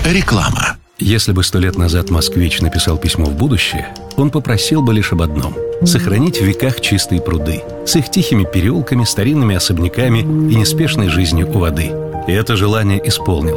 Реклама. Если бы 100 лет назад москвич написал письмо в будущее, он попросил бы лишь об одном – сохранить в веках чистые пруды с их тихими переулками, старинными особняками и неспешной жизнью у воды. И это желание исполнилось.